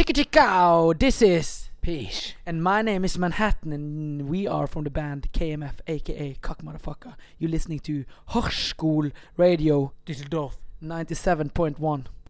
Chicka chicka, this is Peace. and my name is Manhattan, and we are from the band KMF, aka Cock Motherfucker. You're listening to Hochschul Radio Düsseldorf. 97.1.